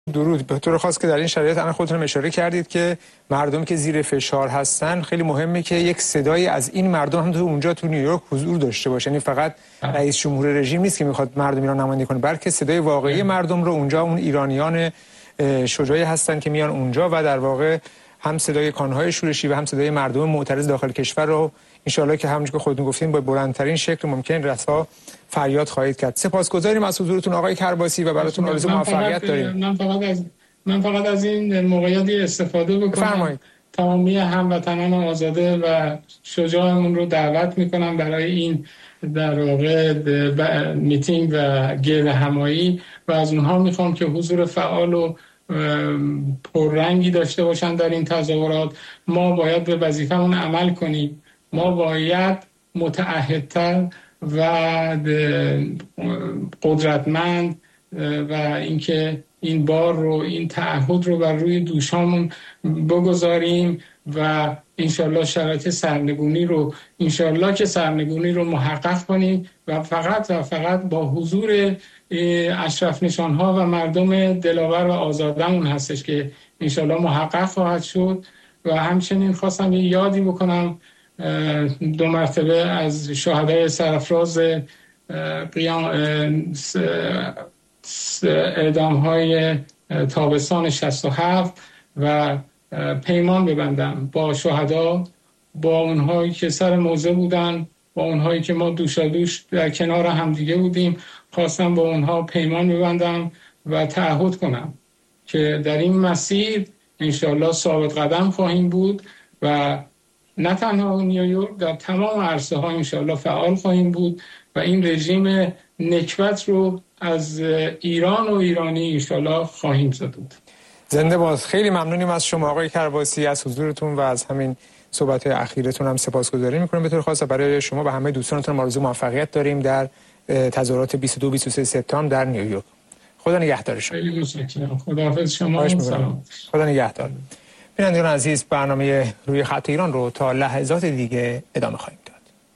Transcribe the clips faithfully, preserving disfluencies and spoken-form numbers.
درود. به طور خاص که در این شرایط الان خودتون اشاره کردید که مردم که زیر فشار هستن خیلی مهمه که یک صدایی از این مردم هم تو اونجا تو نیویورک حضور داشته باشه. یعنی فقط رئیس جمهور رژیم نیست که میخواد مردم ایران نمایندگی کنه، بلکه صدای واقعی مردم رو اونجا اون ایرانیان شجاعی هستن که میان اونجا و در واقع هم صدای کانهای شورشی و هم صدای مردم معترض داخل کشور رو ان شاءالله که همونجوری که خودتون گفتین با بلندترین شکل ممکن رسا فریاد خواهید کرد. سپاسگزاریم از حضورتون آقای کرباسی و براتون آرزوی موفقیت داریم. من فقط از من فقط از این موقعیت استفاده بکنم. فرمایید. تمامی هموطنان آزاده و شجاعمون رو دعوت میکنم برای این در واقع میتینگ و گرد همایی و از اونها میخوام که حضور فعال و پررنگی داشته باشن در این تظاهرات. ما باید به وظیفمون عمل کنیم. ما باید متعهدتر و قدرتمند و اینکه این بار رو این تعهد رو بر روی دوشامون بگذاریم و انشالله شرایط سرنگونی رو انشالله که سرنگونی رو محقق کنیم و فقط و فقط با حضور اشرف نشانها و مردم دلاور و آزادمون هستش که انشالله محقق خواهد شد. و همچنین خواستم یه یادی بکنم دو مرتبه از شهدای سرافراز قیام اعدام های تابستان شصت و هفت و پیمان ببندم با شهدا، با اونهایی که سر موضع بودن، با اونهایی که ما دوشادوش در کنار همدیگه بودیم. خواستم با اونها پیمان ببندم و تعهد کنم که در این مسیر انشالله ثابت قدم خواهیم بود و نه تنها نیویورک، در تمام عرصه ها انشالله فعال خواهیم بود و این رژیم نکبت رو از ایران و ایرانی انشالله خواهیم زدود. زنده باز. خیلی ممنونیم از شما آقای کرباسی، از حضورتون و از همین صحبت‌های اخیرتون هم سپاسگزاری می‌کنیم. به طور خاص برای شما و همه دوستانتون آرزوی موفقیت داریم در تظاهرات بیست و دو بیست و سه سپتامبر در نیویورک. خدا نگهدار شما. خیلی متشکرم. خداحافظ شما. سلام. خدا نگهدار. بینندگان عزیز، برنامه روی خط ایران رو تا لحظات دیگه ادامه خواهیم داد.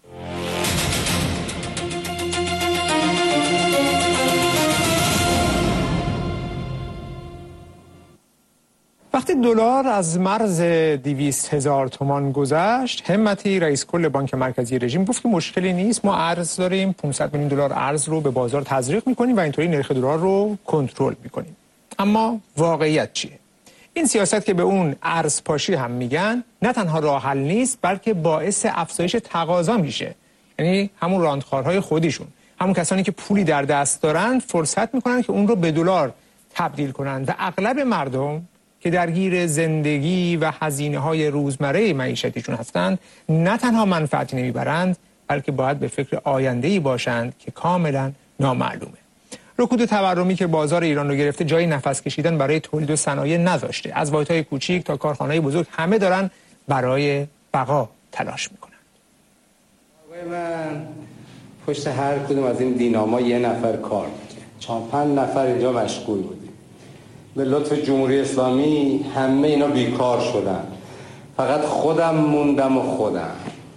وقتی دلار از مرز دویست هزار تومان گذشت، همتی رئیس کل بانک مرکزی رژیم گفت که مشکلی نیست، ما ارز داریم، پانصد میلیون دلار ارز رو به بازار تزریق میکنیم و اینطوری نرخ دلار رو کنترل میکنیم. اما واقعیت چیه؟ این سیاست که به اون ارز پاشی هم میگن نه تنها راه حل نیست، بلکه باعث افزایش تقاضا میشه. یعنی همون راندخوارهای خودشون، همون کسانی که پولی در دست دارن فرصت میکنن که اون رو به دلار تبدیل کنن و اغلب مردم که درگیر زندگی و هزینه‌های روزمره معیشتیشون هستند نه تنها منفعتی نمیبرند، بلکه باید به فکر آینده‌ای باشند که کاملا نامعلومه. رکود تورمی که بازار ایران رو گرفته جای نفس کشیدن برای تولید و صنایع نذاشته. از واحدهای کوچیک تا کارخانه‌های بزرگ همه دارن برای بقا تلاش میکنن. آقای من پشت هر کدوم از این دیناما یه نفر کار میکنه. چهار پنج نفر اینجا مشغول بودیم. به لطف جمهوری اسلامی همه اینا بیکار شدن. فقط خودم موندم و خودم.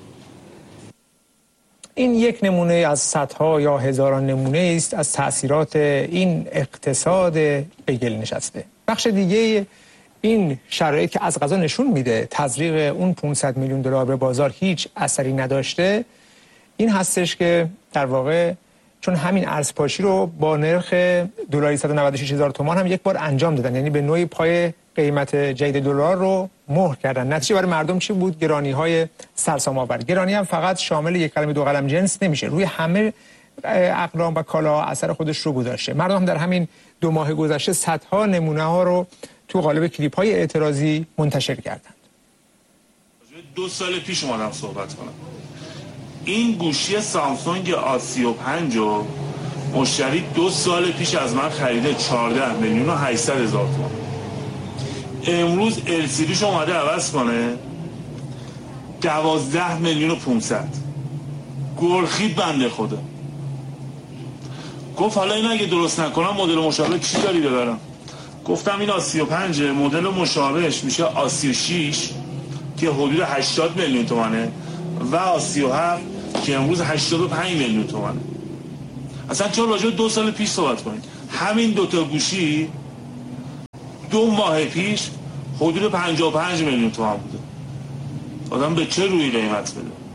این یک نمونه از صدها یا هزاران نمونه است از تأثیرات این اقتصاد به گل نشسته. بخش دیگه این شرایط که از قضا نشون میده تزریق اون پانصد میلیون دلار به بازار هیچ اثری نداشته، این هستش که در واقع چون همین ارزپاشی رو با نرخ دلاری صد و نود و شش هزار تومان هم یک بار انجام دادن، یعنی به نوعی پای قیمت جدید دلار رو مهر کردن. نتیجه برای مردم چی بود؟ گرانی های سرسام آور. گرانی هم فقط شامل یک قلم دو قلم جنس نمیشه، روی همه اقلام و کالا اثر خودش رو گذاشته. مردم هم در همین دو ماه گذشته صدها نمونه ها رو تو قالب کلیپ های اعتراضی منتشر کردند. دو سال پیش اومدم صحبت کنم. این گوشی سامسونگ آ سی و پنج رو مشتری دو سال پیش از من خریده چهارده میلیون و هشتصد هزار تومان. امروز ال سی دیش اومده عوض کنه دوازده میلیون و پانصد. گرخید بنده خدا. گفت حالا این اگه درست نکنم مدل مشابه چی داری ببرم؟ گفتم این آ سی و پنج مدل مشابهش میشه آ سی و شش که حدود هشتاد میلیون تومانه و آ سی و هفت که امروز هشتاد و پنج میلیون تومانه. اصلا چرا راجع دو سال پیش صحبت کنید؟ همین دوتا گوشی دو ماه پیش حدود پنجاه و پنج میلیون تومان بوده. آدم به چه روی قیمت بده؟